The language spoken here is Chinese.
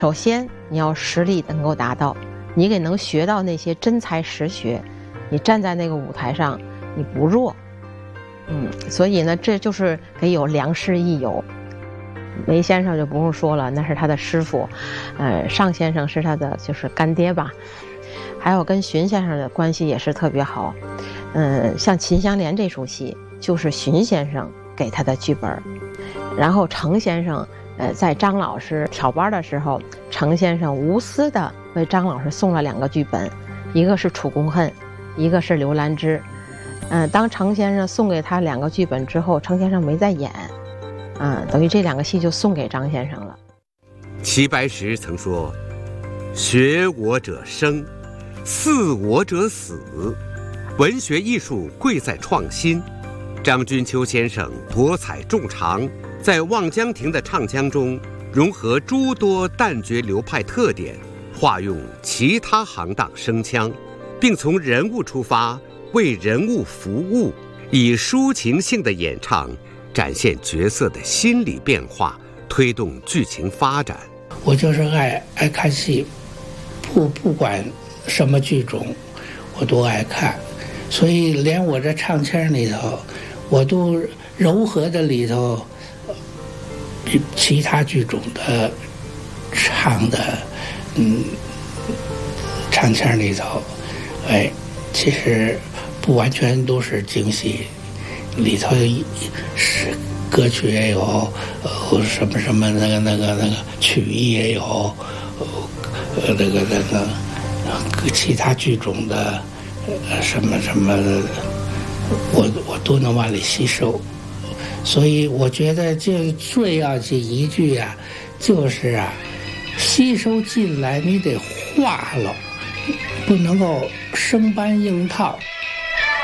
首先你要实力能够达到，你给能学到那些真才实学，你站在那个舞台上你不弱。所以呢，这就是给有良师益友。梅先生就不用说了，那是他的师傅，尚先生是他的就是干爹吧。还有跟荀先生的关系也是特别好。像《秦香莲》这出戏就是荀先生给他的剧本，然后程先生在张老师挑班的时候，程先生无私的为张老师送了2个剧本，一个是《楚公恨》，一个是《刘兰芝》。当程先生送给他2个剧本之后，程先生没再演，等于这2个戏就送给张先生了。 齐白石曾说：“学我者生，似我者死。”文学艺术贵在创新。张君秋先生博采众长，在《望江亭》的唱腔中融合诸多旦角流派特点，化用其他行当声腔，并从人物出发，为人物服务，以抒情性的演唱展现角色的心理变化，推动剧情发展。 我就是爱看戏，不管什么剧种我都爱看，所以连我这唱腔里头我都糅合的里头其他剧种的唱的唱腔里头，其实不完全都是京戏，里头是歌曲也有，什么什么那个曲艺也有，那个其他剧种的什么什么的，我都能往里吸收。所以我觉得这最要紧一句啊，就是吸收进来你得化了，不能够生搬硬套。